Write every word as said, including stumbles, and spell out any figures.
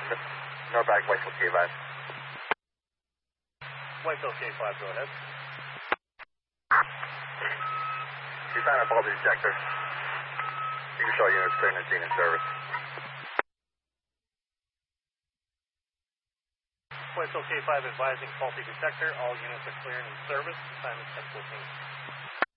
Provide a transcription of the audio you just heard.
Northbound, Whiteville K five. Whiteville K five, go ahead. You sign up all the ejector. You can show units clear and in service. Whiteville K five advising faulty detector. All units are clear and in service. Time is ten fourteen.